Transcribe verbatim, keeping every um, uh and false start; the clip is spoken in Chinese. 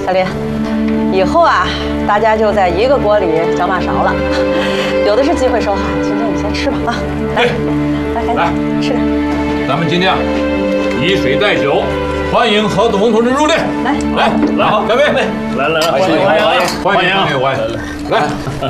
小林，以后啊，大家就在一个锅里搅马勺了，有的是机会说话。晴晴，你先吃吧啊！来，来，赶紧吃点。 咱们今天以水代酒，欢迎何子峰同志入列。 来， 来，来，好，干杯！ 来来来，欢迎欢迎欢迎欢迎欢迎！来。